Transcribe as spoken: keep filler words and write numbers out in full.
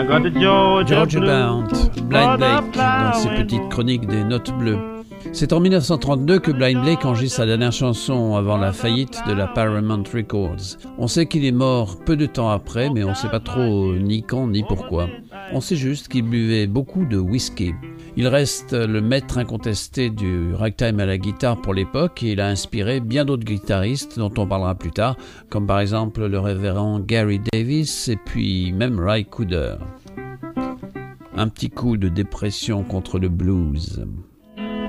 got the Georgia, Georgia blues. Bound, Blind Blake, dans ses petites chroniques des notes bleues. C'est en dix-neuf cent trente-deux que Blind Blake enregistre sa dernière chanson avant la faillite de la Paramount Records. On sait qu'il est mort peu de temps après, mais on ne sait pas trop ni quand ni pourquoi. On sait juste qu'il buvait beaucoup de whisky. Il reste le maître incontesté du ragtime à la guitare pour l'époque et il a inspiré bien d'autres guitaristes dont on parlera plus tard, comme par exemple le révérend Gary Davis et puis même Ry Cooder. Un petit coup de dépression contre le blues.